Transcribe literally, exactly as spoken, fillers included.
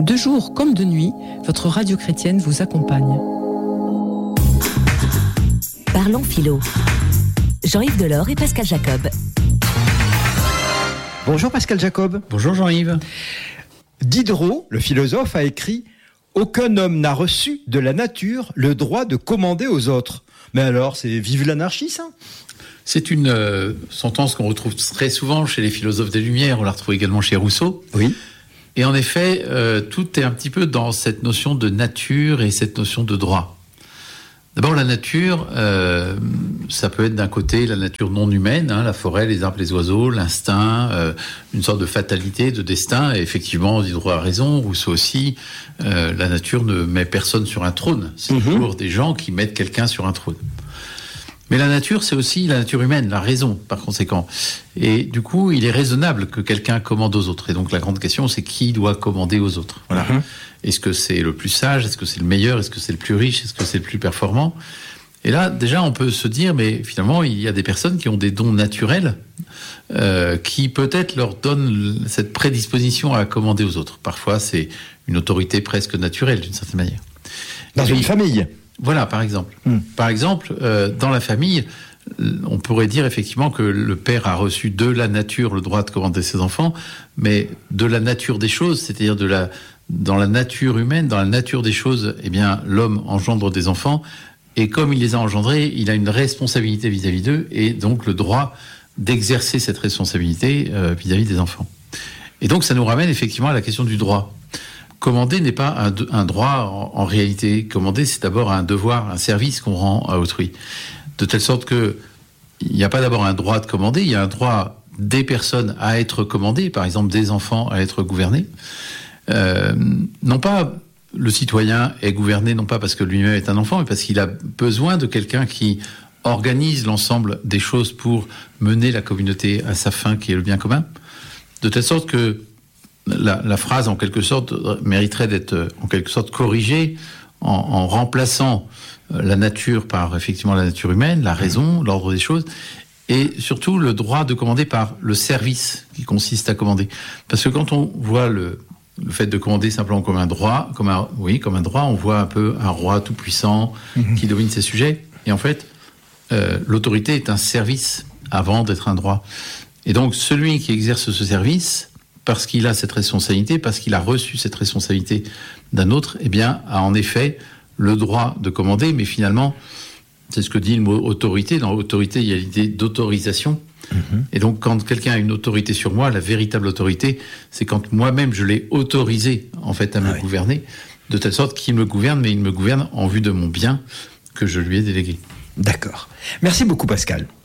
De jour comme de nuit, votre radio chrétienne vous accompagne. Parlons philo. Jean-Yves Delors et Pascal Jacob. Bonjour Pascal Jacob. Bonjour Jean-Yves. Diderot, le philosophe, a écrit « Aucun homme n'a reçu de la nature le droit de commander aux autres ». Mais alors, c'est vive l'anarchie, ça ? C'est une euh, sentence qu'on retrouve très souvent chez les philosophes des Lumières, on la retrouve également chez Rousseau. Oui. Et en effet, euh, tout est un petit peu dans cette notion de nature et cette notion de droit. D'abord, la nature, euh, ça peut être d'un côté la nature non humaine, hein, la forêt, les arbres, les oiseaux, l'instinct, euh, une sorte de fatalité, de destin. Et effectivement, Diderot a raison, Rousseau aussi. Euh, la nature ne met personne sur un trône. C'est Mmh. toujours des gens qui mettent quelqu'un sur un trône. Mais la nature, c'est aussi la nature humaine, la raison, par conséquent. Et du coup, il est raisonnable que quelqu'un commande aux autres. Et donc, la grande question, c'est qui doit commander aux autres. Voilà. Mmh. Est-ce que c'est le plus sage ? Est-ce que c'est le meilleur ? Est-ce que c'est le plus riche ? Est-ce que c'est le plus performant ? Et là, déjà, on peut se dire, mais finalement, il y a des personnes qui ont des dons naturels euh, qui peut-être leur donnent cette prédisposition à commander aux autres. Parfois, c'est une autorité presque naturelle, d'une certaine manière. Dans Et une puis, famille. Voilà, par exemple. Mmh. Par exemple, euh, dans la famille, on pourrait dire effectivement que le père a reçu de la nature le droit de commander ses enfants, mais de la nature des choses, c'est-à-dire de la, dans la nature humaine, dans la nature des choses, eh bien, l'homme engendre des enfants, et comme il les a engendrés, il a une responsabilité vis-à-vis d'eux, et donc le droit d'exercer cette responsabilité euh, vis-à-vis des enfants. Et donc, ça nous ramène effectivement à la question du droit. Commander n'est pas un, un droit en, en réalité. Commander, c'est d'abord un devoir, un service qu'on rend à autrui. De telle sorte que il n'y a pas d'abord un droit de commander, il y a un droit des personnes à être commandées, par exemple des enfants à être gouvernés. Euh, non pas le citoyen est gouverné, non pas parce que lui-même est un enfant, mais parce qu'il a besoin de quelqu'un qui organise l'ensemble des choses pour mener la communauté à sa fin, qui est le bien commun. De telle sorte que La, la phrase, en quelque sorte, mériterait d'être, en quelque sorte, corrigée en, en remplaçant la nature par, effectivement, la nature humaine, la raison, l'ordre des choses, et surtout le droit de commander par le service qui consiste à commander. Parce que quand on voit le, le fait de commander simplement comme un droit, comme un, oui, comme un droit, on voit un peu un roi tout-puissant mmh. qui domine ses sujets. Et en fait, euh, l'autorité est un service avant d'être un droit. Et donc, celui qui exerce ce service, parce qu'il a cette responsabilité, parce qu'il a reçu cette responsabilité d'un autre, eh bien, a en effet le droit de commander, mais finalement, c'est ce que dit le mot autorité. Dans autorité, il y a l'idée d'autorisation. Mmh. Et donc, quand quelqu'un a une autorité sur moi, la véritable autorité, c'est quand moi-même je l'ai autorisé, en fait, à me ah oui. gouverner, de telle sorte qu'il me gouverne, mais il me gouverne en vue de mon bien que je lui ai délégué. D'accord. Merci beaucoup, Pascal.